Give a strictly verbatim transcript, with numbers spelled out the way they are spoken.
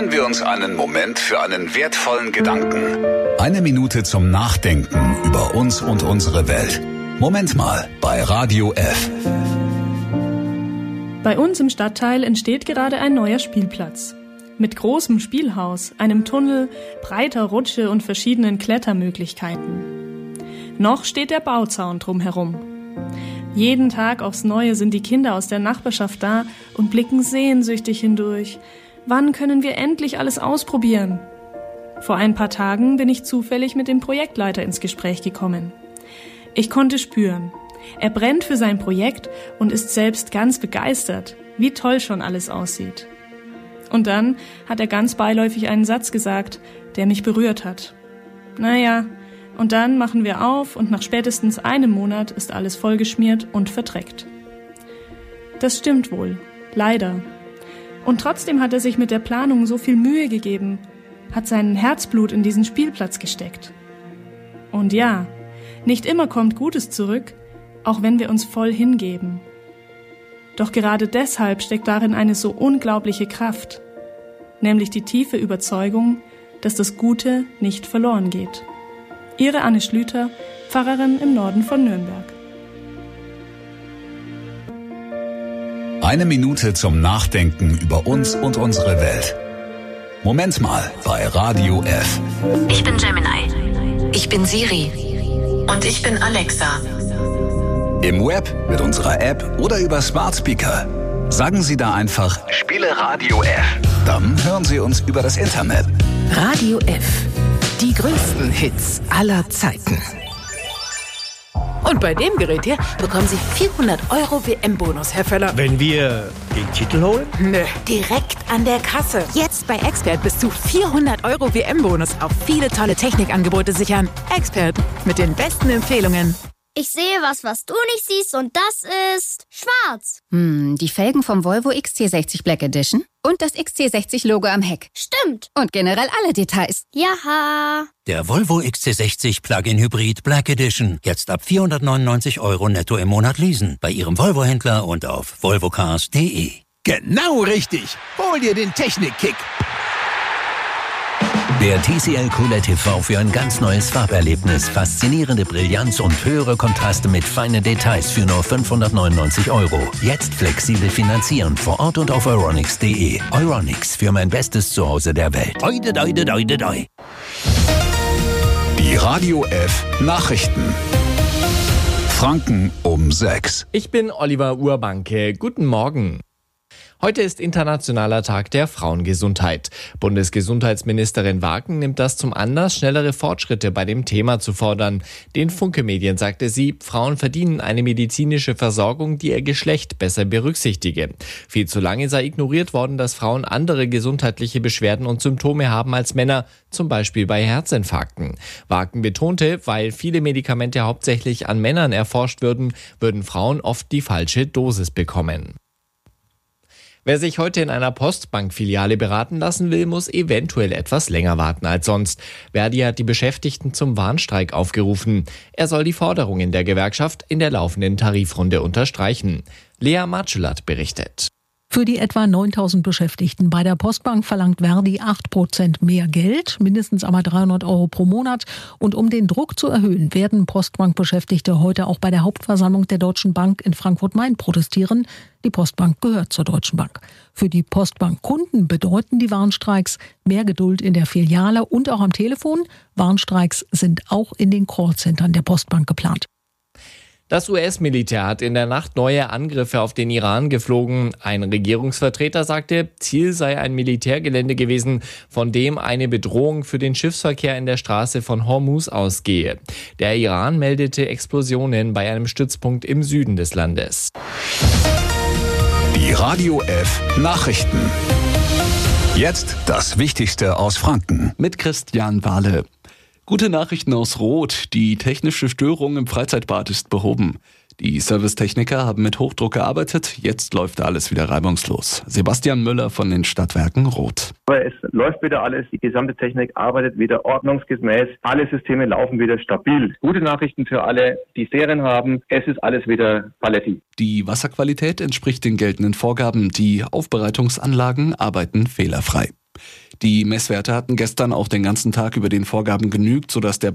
Nehmen wir uns einen Moment für einen wertvollen Gedanken. Eine Minute zum Nachdenken über uns und unsere Welt. Moment mal bei Radio F. Bei uns im Stadtteil entsteht gerade ein neuer Spielplatz. Mit großem Spielhaus, einem Tunnel, breiter Rutsche und verschiedenen Klettermöglichkeiten. Noch steht der Bauzaun drumherum. Jeden Tag aufs Neue sind die Kinder aus der Nachbarschaft da und blicken sehnsüchtig hindurch. Wann können wir endlich alles ausprobieren? Vor ein paar Tagen bin ich zufällig mit dem Projektleiter ins Gespräch gekommen. Ich konnte spüren, er brennt für sein Projekt und ist selbst ganz begeistert, wie toll schon alles aussieht. Und dann hat er ganz beiläufig einen Satz gesagt, der mich berührt hat. Naja, und dann machen wir auf und nach spätestens einem Monat ist alles vollgeschmiert und verdreckt. Das stimmt wohl, leider. Und trotzdem hat er sich mit der Planung so viel Mühe gegeben, hat sein Herzblut in diesen Spielplatz gesteckt. Und ja, nicht immer kommt Gutes zurück, auch wenn wir uns voll hingeben. Doch gerade deshalb steckt darin eine so unglaubliche Kraft, nämlich die tiefe Überzeugung, dass das Gute nicht verloren geht. Ihre Anne Schlüter, Pfarrerin im Norden von Nürnberg. Eine Minute zum Nachdenken über uns und unsere Welt. Moment mal bei Radio F. Ich bin Gemini. Ich bin Siri. Und ich bin Alexa. Im Web, mit unserer App oder über Smart Speaker. Sagen Sie da einfach, spiele Radio F. Dann hören Sie uns über das Internet. Radio F. Die größten Hits aller Zeiten. Und bei dem Gerät hier bekommen Sie vierhundert Euro W M-Bonus, Herr Völler. Wenn wir den Titel holen? Nö, direkt an der Kasse. Jetzt bei Expert bis zu vierhundert Euro W M-Bonus auf viele tolle Technikangebote sichern. Expert mit den besten Empfehlungen. Ich sehe was, was du nicht siehst, und das ist schwarz. Hm, die Felgen vom Volvo X C sechzig Black Edition und das X C sechzig Logo am Heck. Stimmt. Und generell alle Details. Jaha. Der Volvo X C sechzig Plug-in Hybrid Black Edition. Jetzt ab vierhundertneunundneunzig Euro netto im Monat leasen. Bei Ihrem Volvo-Händler und auf volvocars punkt de. Genau richtig. Hol dir den Technik-Kick. Der T C L Q L E D T V für ein ganz neues Farberlebnis. Faszinierende Brillanz und höhere Kontraste mit feinen Details für nur fünfhundertneunundneunzig Euro. Jetzt flexibel finanzieren vor Ort und auf euronics punkt de. Euronics, für mein bestes Zuhause der Welt. Oide, oide, oide, oide. Die Radio F Nachrichten. Franken um sechs. Ich bin Oliver Urbanke. Guten Morgen. Heute ist Internationaler Tag der Frauengesundheit. Bundesgesundheitsministerin Waken nimmt das zum Anlass, schnellere Fortschritte bei dem Thema zu fordern. Den Funke-Medien sagte sie, Frauen verdienen eine medizinische Versorgung, die ihr Geschlecht besser berücksichtige. Viel zu lange sei ignoriert worden, dass Frauen andere gesundheitliche Beschwerden und Symptome haben als Männer, zum Beispiel bei Herzinfarkten. Waken betonte, weil viele Medikamente hauptsächlich an Männern erforscht würden, würden Frauen oft die falsche Dosis bekommen. Wer sich heute in einer Postbank-Filiale beraten lassen will, muss eventuell etwas länger warten als sonst. Verdi hat die Beschäftigten zum Warnstreik aufgerufen. Er soll die Forderungen der Gewerkschaft in der laufenden Tarifrunde unterstreichen. Lea Matschelath berichtet. Für die etwa neuntausend Beschäftigten bei der Postbank verlangt Verdi acht Prozent mehr Geld, mindestens aber dreihundert Euro pro Monat. Und um den Druck zu erhöhen, werden Postbank-Beschäftigte heute auch bei der Hauptversammlung der Deutschen Bank in Frankfurt-Main protestieren. Die Postbank gehört zur Deutschen Bank. Für die Postbank-Kunden bedeuten die Warnstreiks mehr Geduld in der Filiale und auch am Telefon. Warnstreiks sind auch in den Callcentern der Postbank geplant. Das U S-Militär hat in der Nacht neue Angriffe auf den Iran geflogen. Ein Regierungsvertreter sagte, Ziel sei ein Militärgelände gewesen, von dem eine Bedrohung für den Schiffsverkehr in der Straße von Hormuz ausgehe. Der Iran meldete Explosionen bei einem Stützpunkt im Süden des Landes. Die Radio F Nachrichten. Jetzt das Wichtigste aus Franken. Mit Christian Wahle. Gute Nachrichten aus Roth. Die technische Störung im Freizeitbad ist behoben. Die Servicetechniker haben mit Hochdruck gearbeitet. Jetzt läuft alles wieder reibungslos. Sebastian Müller von den Stadtwerken Roth. Aber es läuft wieder alles. Die gesamte Technik arbeitet wieder ordnungsgemäß. Alle Systeme laufen wieder stabil. Gute Nachrichten für alle, die Serien haben. Es ist alles wieder paletti. Die Wasserqualität entspricht den geltenden Vorgaben. Die Aufbereitungsanlagen arbeiten fehlerfrei. Die Messwerte hatten gestern auch den ganzen Tag über den Vorgaben genügt, sodass der